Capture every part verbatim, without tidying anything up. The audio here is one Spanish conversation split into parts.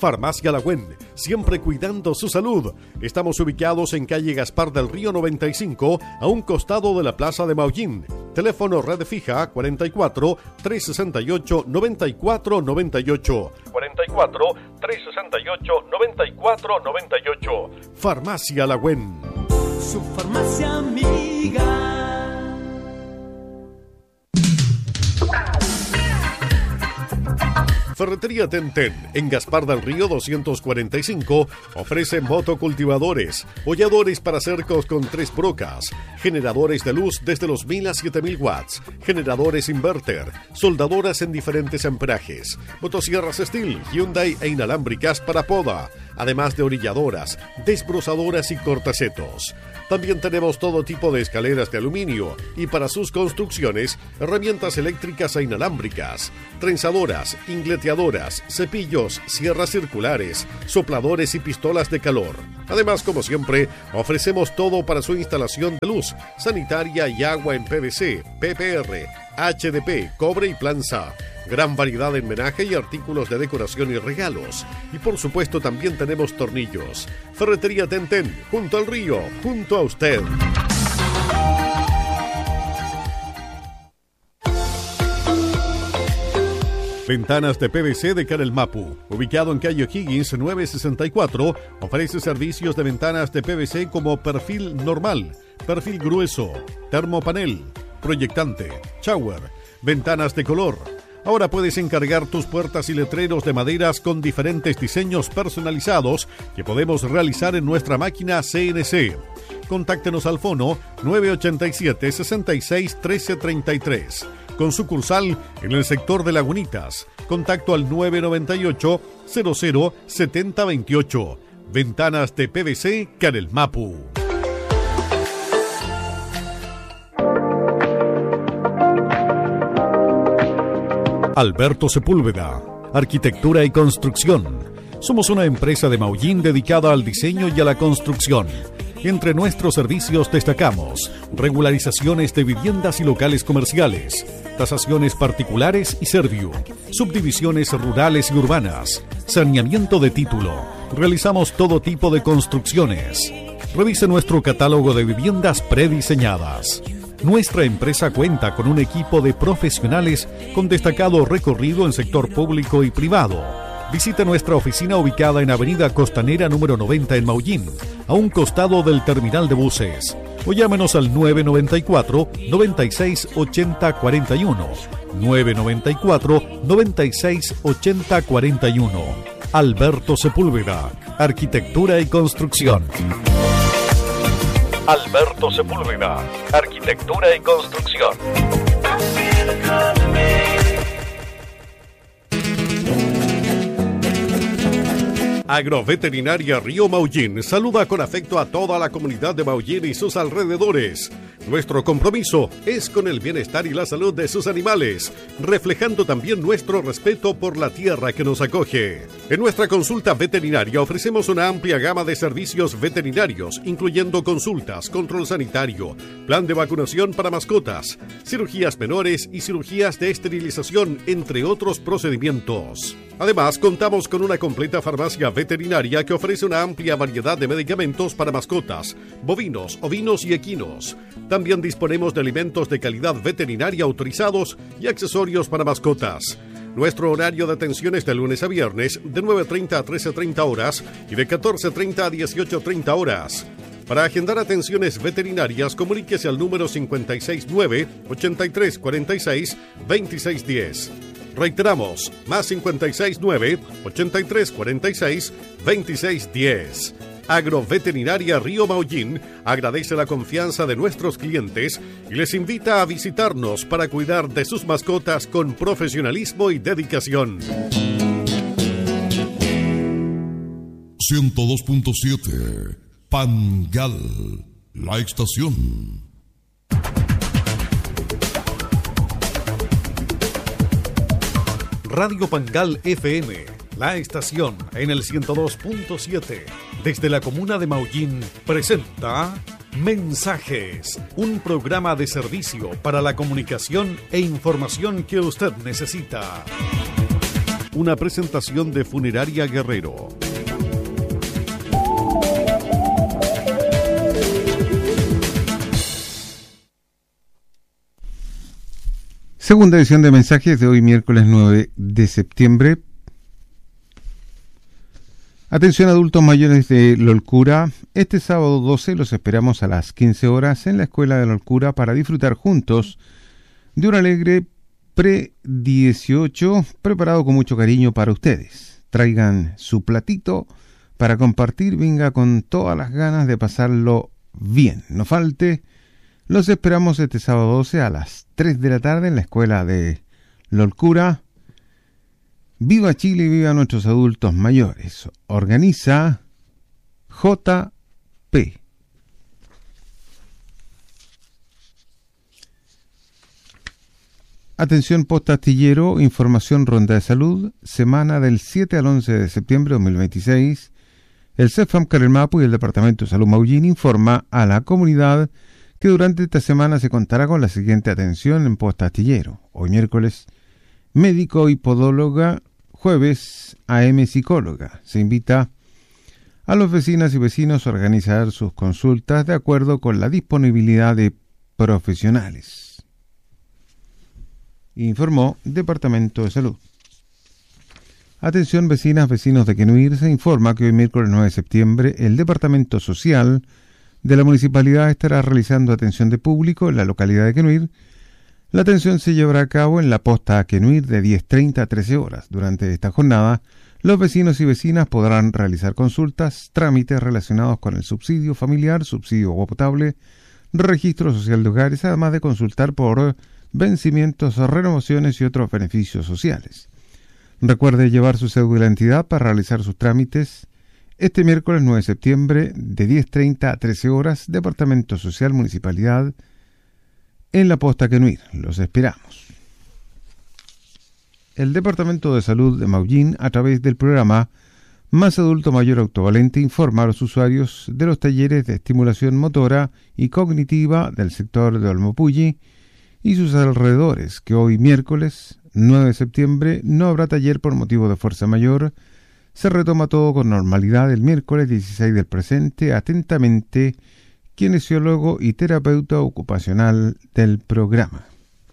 Farmacia Lagüen, siempre cuidando su salud. Estamos ubicados en calle Gaspar del Río noventa y cinco, a un costado de la Plaza de Maullín. Teléfono red fija cuarenta y cuatro, trescientos sesenta y ocho, noventa y cuatro noventa y ocho. cuarenta y cuatro, trescientos sesenta y ocho, noventa y cuatro noventa y ocho. Farmacia Lagüen. Su farmacia amiga. Ferretería Tenten, en Gaspar del Río doscientos cuarenta y cinco, ofrece motocultivadores, holladores para cercos con tres brocas, generadores de luz desde los mil a siete mil watts, generadores inverter, soldadoras en diferentes amperajes, motosierras Steel, Hyundai e inalámbricas para poda, además de orilladoras, desbrozadoras y cortacetos. También tenemos todo tipo de escaleras de aluminio y para sus construcciones, herramientas eléctricas e inalámbricas, trenzadoras, ingleteadoras, cepillos, sierras circulares, sopladores y pistolas de calor. Además, como siempre, ofrecemos todo para su instalación de luz, sanitaria y agua en P V C, P P R, H D P, cobre y planza. Gran variedad en menaje y artículos de decoración y regalos. Y por supuesto también tenemos tornillos. Ferretería Tenten, junto al río, junto a usted. Ventanas de P V C de Canel Mapu, ubicado en calle Higgins nueve sesenta y cuatro, ofrece servicios de ventanas de P V C como perfil normal, perfil grueso, termopanel, proyectante, shower, ventanas de color. Ahora puedes encargar tus puertas y letreros de maderas con diferentes diseños personalizados que podemos realizar en nuestra máquina C N C. Contáctenos al fono nueve ocho siete, seis seis, uno tres tres tres. Con sucursal en el sector de Lagunitas. Contacto al nueve nueve ocho, cero cero, siete cero dos ocho. Ventanas de P V C Canel Mapu. Alberto Sepúlveda, Arquitectura y Construcción. Somos una empresa de Maullín dedicada al diseño y a la construcción. Entre nuestros servicios destacamos regularizaciones de viviendas y locales comerciales, tasaciones particulares y serviu, subdivisiones rurales y urbanas, saneamiento de título. Realizamos todo tipo de construcciones. Revise nuestro catálogo de viviendas prediseñadas. Nuestra empresa cuenta con un equipo de profesionales con destacado recorrido en sector público y privado. Visite nuestra oficina ubicada en Avenida Costanera número noventa en Maullín, a un costado del terminal de buses. O llámenos al nueve nueve cuatro, nueve seis, ocho cero cuatro uno. nueve nueve cuatro, nueve seis, ocho cero cuatro uno. Alberto Sepúlveda, Arquitectura y Construcción. Alberto Sepúlveda, Arquitectura y Construcción. Agroveterinaria Río Maullín saluda con afecto a toda la comunidad de Maullín y sus alrededores. Nuestro compromiso es con el bienestar y la salud de sus animales, reflejando también nuestro respeto por la tierra que nos acoge. En nuestra consulta veterinaria ofrecemos una amplia gama de servicios veterinarios, incluyendo consultas, control sanitario, plan de vacunación para mascotas, cirugías menores y cirugías de esterilización, entre otros procedimientos. Además, contamos con una completa farmacia veterinaria que ofrece una amplia variedad de medicamentos para mascotas, bovinos, ovinos y equinos. También disponemos de alimentos de calidad veterinaria autorizados y accesorios para mascotas. Nuestro horario de atención es de lunes a viernes, de nueve treinta a trece treinta horas y de catorce treinta a dieciocho treinta horas. Para agendar atenciones veterinarias, comuníquese al número cinco seis nueve, ocho tres cuatro seis, dos seis uno cero. Reiteramos, más cinco seis nueve, ocho tres cuatro seis, dos seis uno cero. Agroveterinaria Río Maullín agradece la confianza de nuestros clientes y les invita a visitarnos para cuidar de sus mascotas con profesionalismo y dedicación. ciento dos punto siete Pangal, la estación. Radio Pangal F M, la estación en el ciento dos punto siete, desde la comuna de Maullín, presenta Mensajes, un programa de servicio para la comunicación e información que usted necesita. una presentación de Funeraria Guerrero. Segunda edición de mensajes de hoy, miércoles nueve de septiembre. Atención adultos mayores de Lolcura. Este sábado doce los esperamos a las quince horas en la Escuela de Lolcura para disfrutar juntos de un alegre pre dieciocho preparado con mucho cariño para ustedes. Traigan su platito para compartir, venga con todas las ganas de pasarlo bien. No falte. Los esperamos este sábado doce a las tres de la tarde en la Escuela de Lolcura. Viva Chile y viva nuestros adultos mayores. Organiza J P. Atención Posta Astillero, información ronda de salud, semana del siete al once de septiembre de dos mil veintiséis. El CEFAM Carelmapu y el Departamento de Salud Maullín informa a la comunidad que durante esta semana se contará con la siguiente atención en Posta Astillero. Hoy miércoles, médico y podóloga, jueves, A M psicóloga. Se invita a los vecinas y vecinos a organizar sus consultas de acuerdo con la disponibilidad de profesionales. Informó Departamento de Salud. Atención vecinas, vecinos de Quenuir, se informa que hoy miércoles nueve de septiembre el Departamento Social de la Municipalidad estará realizando atención de público en la localidad de Quenuir. La atención se llevará a cabo en la posta Quenuir de diez treinta a trece horas. Durante esta jornada, los vecinos y vecinas podrán realizar consultas, trámites relacionados con el subsidio familiar, subsidio agua potable, registro social de hogares, además de consultar por vencimientos, renovaciones y otros beneficios sociales. Recuerde llevar su cédula de identidad para realizar sus trámites. Este miércoles nueve de septiembre de diez treinta a trece horas, Departamento Social Municipalidad en la posta Quenuir. Los esperamos. El Departamento de Salud de Maullín, a través del programa Más Adulto Mayor Autovalente, informa a los usuarios de los talleres de estimulación motora y cognitiva del sector de Olmopulli y sus alrededores, que hoy miércoles nueve de septiembre no habrá taller por motivo de fuerza mayor. Se retoma todo con normalidad el miércoles dieciséis del presente. Atentamente, kinesiólogo y terapeuta ocupacional del programa.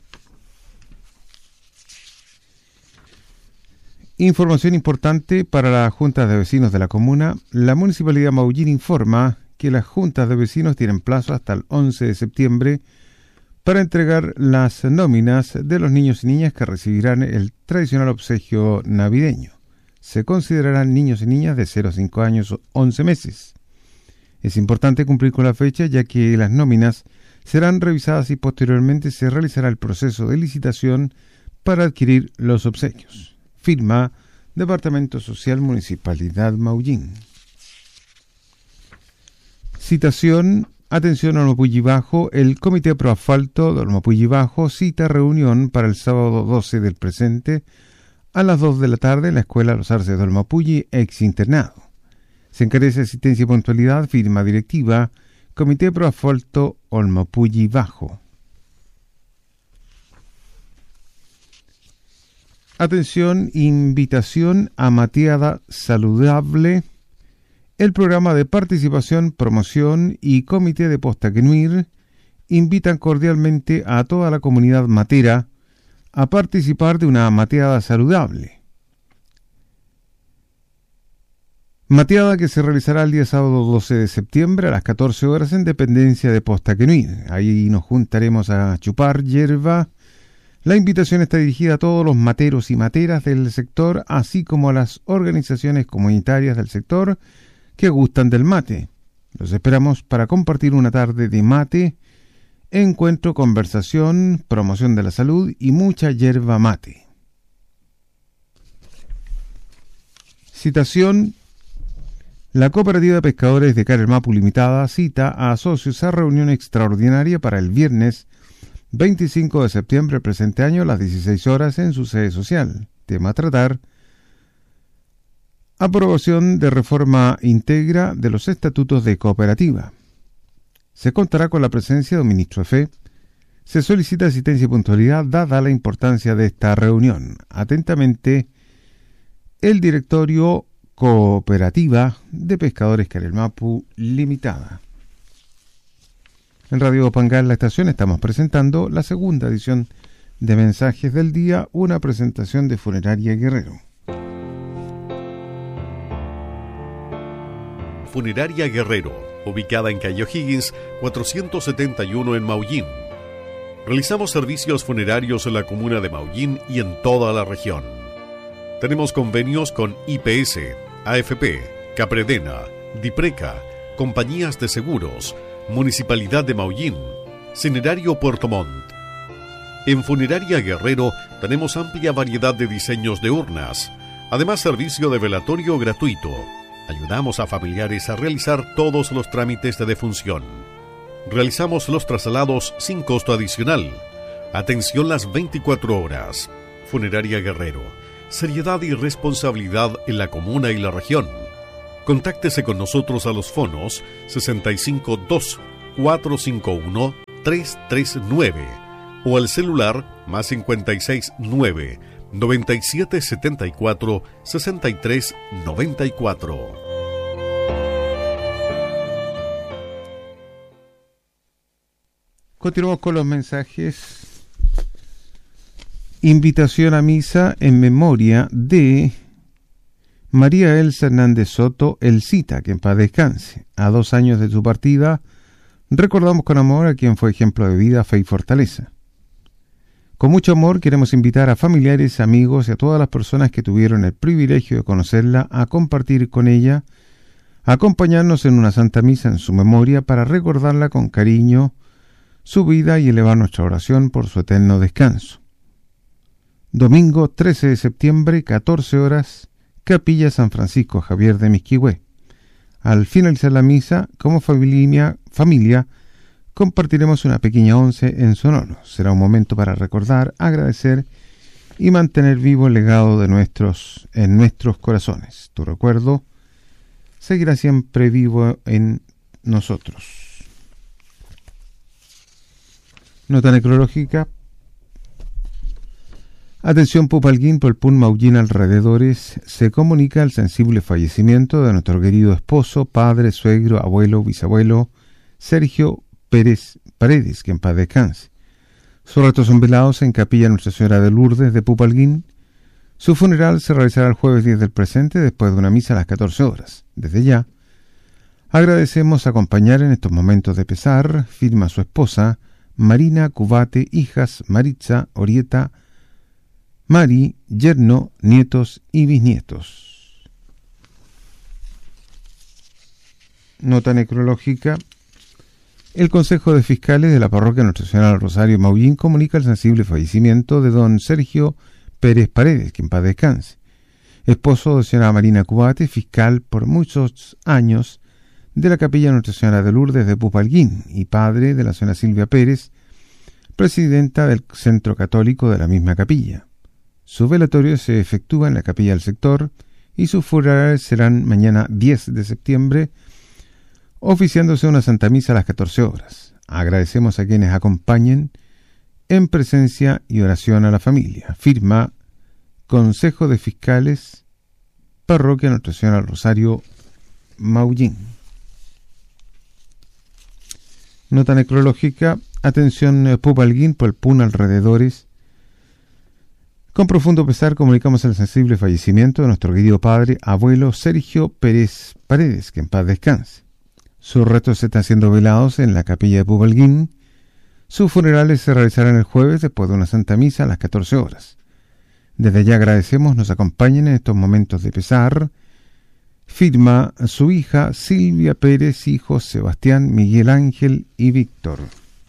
Información importante para las juntas de vecinos de la comuna. La Municipalidad de Maullín informa que las juntas de vecinos tienen plazo hasta el once de septiembre para entregar las nóminas de los niños y niñas que recibirán el tradicional obsequio navideño. Se considerarán niños y niñas de cero a cinco años o once meses. Es importante cumplir con la fecha, ya que las nóminas serán revisadas y posteriormente se realizará el proceso de licitación para adquirir los obsequios. Firma Departamento Social Municipalidad Maullín. Citación. Atención a Olmopulli Bajo. El Comité Pro Asfalto de Olmopulli Bajo cita reunión para el sábado doce del presente a las dos de la tarde en la Escuela Los Arces de Olmopulli, ex internado. Se encarece asistencia y puntualidad, firma directiva, Comité Pro Asfalto Olmopulli Bajo. Atención, invitación a Mateada Saludable. El programa de participación, promoción y comité de Posta Quenuir invitan cordialmente a toda la comunidad matera a participar de una mateada saludable. Mateada que se realizará el día sábado doce de septiembre a las catorce horas en dependencia de Posta Quenuir. Ahí nos juntaremos a chupar hierba. La invitación está dirigida a todos los materos y materas del sector, así como a las organizaciones comunitarias del sector que gustan del mate. Los esperamos para compartir una tarde de mate, encuentro, conversación, promoción de la salud y mucha yerba mate. Citación. La Cooperativa de Pescadores de Carelmapu Limitada cita a socios a reunión extraordinaria para el viernes veinticinco de septiembre del presente año a las dieciséis horas en su sede social. Tema a tratar: aprobación de reforma íntegra de los estatutos de cooperativa. Se contará con la presencia de un ministro de fe. Se solicita asistencia y puntualidad dada la importancia de esta reunión. Atentamente, el directorio Cooperativa de Pescadores Carelmapu Limitada. En Radio Pangal, la estación, estamos presentando la segunda edición de Mensajes del Día, una presentación de Funeraria Guerrero. Funeraria Guerrero, ubicada en calle O'Higgins, cuatrocientos setenta y uno en Maullín. Realizamos servicios funerarios en la comuna de Maullín y en toda la región. Tenemos convenios con I P S, A F P, Capredena, Dipreca, compañías de seguros, Municipalidad de Maullín, Cinerario Puerto Montt. En Funeraria Guerrero tenemos amplia variedad de diseños de urnas, además servicio de velatorio gratuito. Ayudamos a familiares a realizar todos los trámites de defunción. Realizamos los traslados sin costo adicional. Atención las veinticuatro horas. Funeraria Guerrero. Seriedad y responsabilidad en la comuna y la región. Contáctese con nosotros a los fonos sesenta y cinco dos, cuatro cinco uno, tres tres nueve o al celular más cincuenta y seis nueve, noventa y siete setenta y cuatro, sesenta y tres noventa y cuatro. Continuamos con los mensajes. Invitación a misa en memoria de María Elsa Hernández Soto, Elcita, que en paz descanse. A dos años de su partida, recordamos con amor a quien fue ejemplo de vida, fe y fortaleza. Con mucho amor queremos invitar a familiares, amigos y a todas las personas que tuvieron el privilegio de conocerla a compartir con ella, a acompañarnos en una santa misa en su memoria para recordarla con cariño, su vida y elevar nuestra oración por su eterno descanso. Domingo trece de septiembre, catorce horas, Capilla San Francisco Javier de Misquihue. Al finalizar la misa, como familia, familia, compartiremos una pequeña once en su honor. Será un momento para recordar, agradecer y mantener vivo el legado de nuestros, en nuestros corazones. Tu recuerdo seguirá siempre vivo en nosotros. Nota necrológica. Atención Pupalguín, Polpún, Maullín, alrededores. Se comunica el sensible fallecimiento de nuestro querido esposo, padre, suegro, abuelo, bisabuelo, Sergio Pérez Paredes, que en paz descanse. Sus restos son velados en Capilla Nuestra Señora de Lourdes de Pupalguín. Su funeral se realizará el jueves diez del presente, después de una misa a las catorce horas. Desde ya, agradecemos acompañar en estos momentos de pesar, firma su esposa, Marina Cubate, hijas Maritza, Orieta, Mari, yerno, nietos y bisnietos. Nota necrológica. El Consejo de Fiscales de la Parroquia Nuestra Señora del Rosario Maullín comunica el sensible fallecimiento de don Sergio Pérez Paredes, que en paz descanse, esposo de señora Marina Cubate, fiscal por muchos años de la Capilla Nuestra Señora de Lourdes de Pupalguín y padre de la señora Silvia Pérez, presidenta del Centro Católico de la misma capilla. Su velatorio se efectúa en la capilla del sector y sus funerales serán mañana diez de septiembre, oficiándose una Santa Misa a las catorce horas. Agradecemos a quienes acompañen en presencia y oración a la familia. Firma Consejo de Fiscales, Parroquia Nuestra Señora del Rosario Maullín. Nota necrológica. Atención Pupalguín, Polpún, alrededores. Con profundo pesar comunicamos el sensible fallecimiento de nuestro querido padre, abuelo Sergio Pérez Paredes, que en paz descanse. Sus restos están siendo velados en la capilla de Pupalguín. Sus funerales se realizarán el jueves después de una santa misa a las catorce horas. Desde ya agradecemos nos acompañen en estos momentos de pesar. Firma su hija Silvia Pérez, hijos Sebastián, Miguel Ángel y Víctor.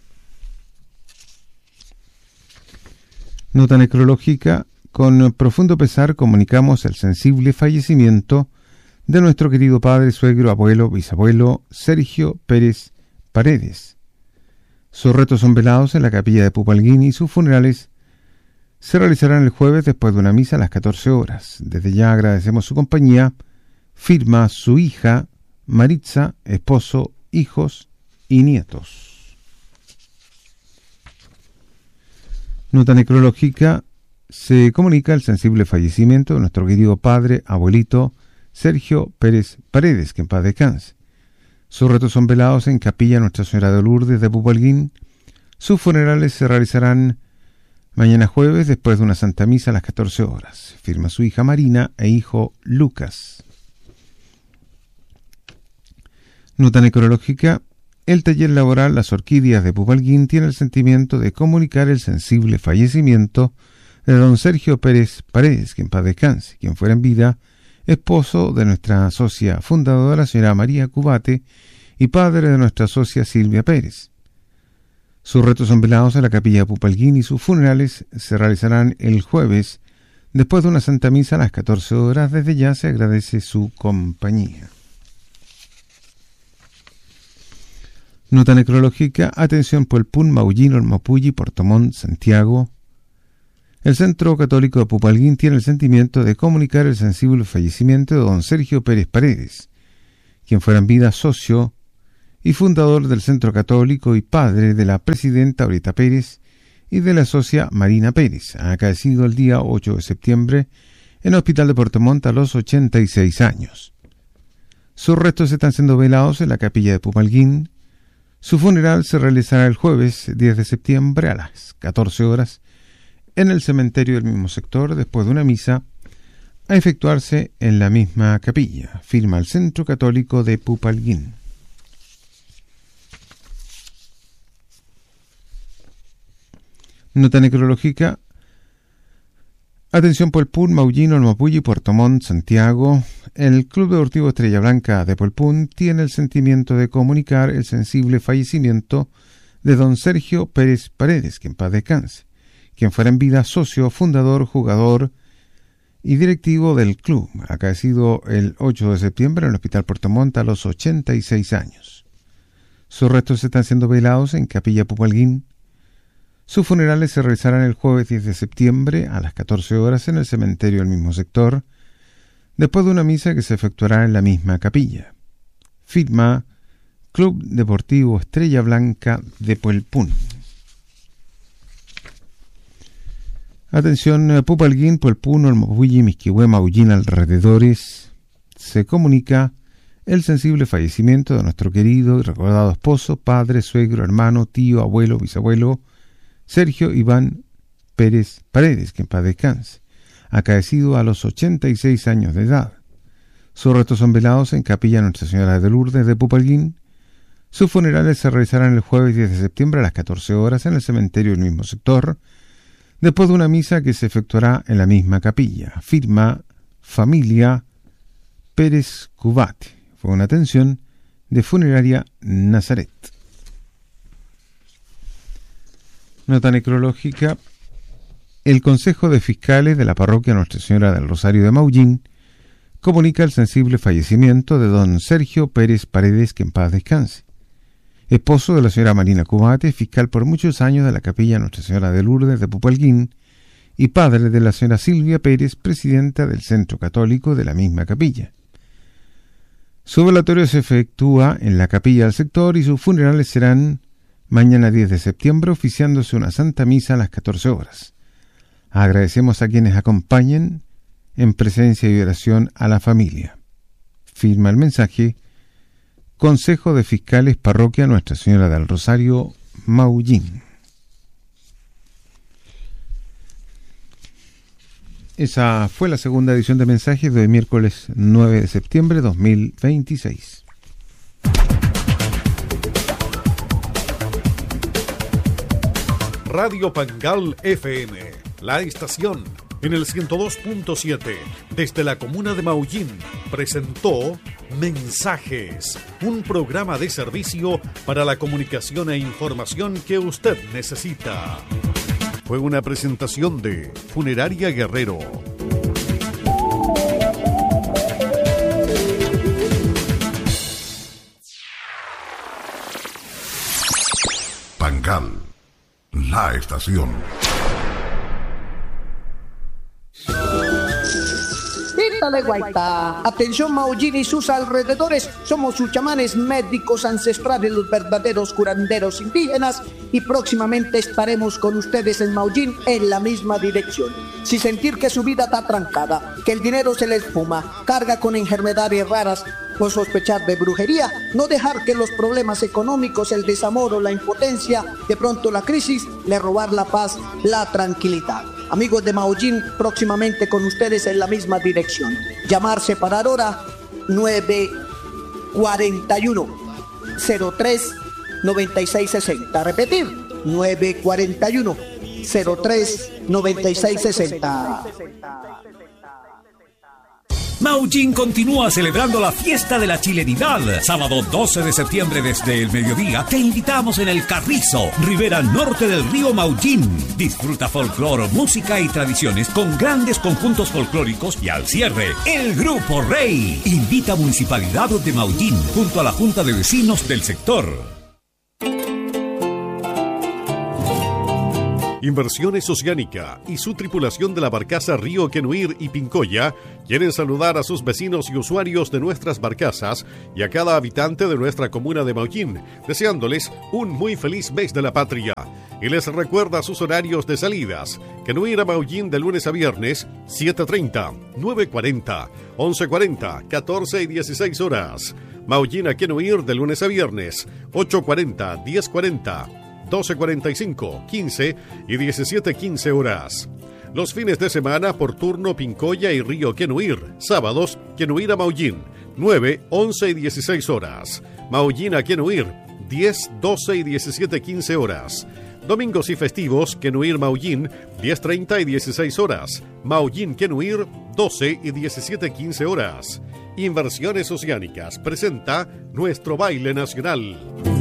Nota necrológica. Con profundo pesar comunicamos el sensible fallecimiento de nuestro querido padre, suegro, abuelo, bisabuelo Sergio Pérez Paredes. Sus restos son velados en la capilla de Pupalguín y sus funerales se realizarán el jueves después de una misa a las catorce horas. Desde ya agradecemos su compañía. Firma su hija Maritza, esposo, hijos y nietos. Nota necrológica. se comunica el sensible fallecimiento de nuestro querido padre, abuelito, Sergio Pérez Paredes, que en paz descanse. Sus restos son velados en Capilla Nuestra Señora de Lourdes de Pupalguín. Sus funerales se realizarán mañana jueves después de una Santa Misa a las catorce horas. Firma su hija Marina e hijo Lucas. Nota necrológica. El taller laboral Las Orquídeas de Pupalguín tiene el sentimiento de comunicar el sensible fallecimiento de don Sergio Pérez Paredes, que en paz descanse, quien fuera en vida esposo de nuestra socia fundadora, señora María Cubate, y padre de nuestra socia Silvia Pérez. Sus restos son velados en la capilla de Pupalguín y sus funerales se realizarán el jueves, después de una Santa Misa a las catorce horas. Desde ya se agradece su compañía. Nota necrológica. Atención Puelpún, Maullín, Mapulli, Puerto Montt, Santiago. El Centro Católico de Pupalguín tiene el sentimiento de comunicar el sensible fallecimiento de don Sergio Pérez Paredes, quien fuera en vida socio y fundador del Centro Católico y padre de la presidenta Aureta Pérez y de la socia Marina Pérez, acaecido el día ocho de septiembre en el Hospital de Puerto Montt a los ochenta y seis años. Sus restos están siendo velados en la capilla de Pupalguín. Su funeral se realizará el jueves diez de septiembre a las catorce horas en el cementerio del mismo sector, después de una misa a efectuarse en la misma capilla. Firma el Centro Católico de Pupalguín. Nota necrológica. Atención Puelpún, Maullín, Mapulli, Puerto Montt, Santiago. El Club Deportivo Estrella Blanca de Puelpún tiene el sentimiento de comunicar el sensible fallecimiento de don Sergio Pérez Paredes, que en paz descanse, quien fuera en vida socio, fundador, jugador y directivo del club, acaecido el ocho de septiembre en el Hospital Puerto Montt a los ochenta y seis años. Sus restos están siendo velados en Capilla Pupalguín. Sus funerales se realizarán el jueves diez de septiembre a las catorce horas en el cementerio del mismo sector, después de una misa que se efectuará en la misma capilla. Firma Club Deportivo Estrella Blanca de Puelpún. Atención Pupalguín, Puelpún, Mapulli, Misquihué, Maullín, alrededores. Se comunica el sensible fallecimiento de nuestro querido y recordado esposo, padre, suegro, hermano, tío, abuelo, bisabuelo, Sergio Iván Pérez Paredes, que en paz descanse, acaecido a los ochenta y seis años de edad. Sus restos son velados en Capilla Nuestra Señora de Lourdes de Pupalguín. Sus funerales se realizarán el jueves diez de septiembre a las catorce horas en el cementerio del mismo sector, después de una misa que se efectuará en la misma capilla. Firma Familia Pérez Cubate. Fue una atención de Funeraria Nazaret. Nota necrológica. El Consejo de Fiscales de la Parroquia Nuestra Señora del Rosario de Maullín comunica el sensible fallecimiento de don Sergio Pérez Paredes, que en paz descanse, esposo de la señora Marina Cubate, fiscal por muchos años de la Capilla Nuestra Señora de Lourdes de Pupalguín, y padre de la señora Silvia Pérez, presidenta del Centro Católico de la misma capilla. Su velatorio se efectúa en la capilla del sector y sus funerales serán mañana diez de septiembre, oficiándose una Santa Misa a las catorce horas. Agradecemos a quienes acompañen en presencia y oración a la familia. Firma el mensaje Consejo de Fiscales Parroquia Nuestra Señora del Rosario, Maullín. Esa fue la segunda edición de mensajes de hoy, miércoles nueve de septiembre de dos mil veintiséis. Radio Pangal F M, la estación en el ciento dos punto siete, desde la comuna de Maullín, presentó Mensajes, un programa de servicio para la comunicación e información que usted necesita. Fue una presentación de Funeraria Guerrero. Pangal, la estación. Órale, guaita. Atención, Maullín y sus alrededores. Somos sus chamanes médicos ancestrales, los verdaderos curanderos indígenas. Y próximamente estaremos con ustedes en Maullín en la misma dirección. Si sentir que su vida está trancada, que el dinero se le esfuma, carga con enfermedades raras, por sospechar de brujería, no dejar que los problemas económicos, el desamor o la impotencia, de pronto la crisis, le robar la paz, la tranquilidad. Amigos de Maullín, próximamente con ustedes en la misma dirección. Llamar, separar hora nueve cuarenta y uno, cero tres, noventa y seis sesenta. Repetir, nueve cuarenta y uno, cero tres, noventa y seis sesenta. Maullín continúa celebrando la fiesta de la chilenidad. Sábado doce de septiembre desde el mediodía te invitamos en el Carrizo, ribera norte del río Maullín. Disfruta folclor, música y tradiciones con grandes conjuntos folclóricos y al cierre, el Grupo Rey. Invita a Municipalidad de Maullín junto a la Junta de Vecinos del sector. Inversiones Oceánica y su tripulación de la barcaza Río Quenuir y Pincoya quieren saludar a sus vecinos y usuarios de nuestras barcazas y a cada habitante de nuestra comuna de Maullín, deseándoles un muy feliz mes de la patria. Y les recuerda sus horarios de salidas. Quenuir a Maullín de lunes a viernes, siete treinta, nueve cuarenta, once cuarenta, catorce y dieciséis horas. Maullín a Quenuir de lunes a viernes, ocho cuarenta, diez cuarenta, doce cuarenta y cinco, quince y diecisiete quince horas. Los fines de semana por turno Pincoya y Río Quenuir. Sábados, Quenuir a Maullín, nueve, once y dieciséis horas. Maullín a Quenuir, diez, doce y diecisiete quince horas. Domingos y festivos, Quenuir Maullín, diez treinta y dieciséis horas. Maullín Quenuir, doce y diecisiete quince horas. Inversiones Oceánicas presenta nuestro baile nacional.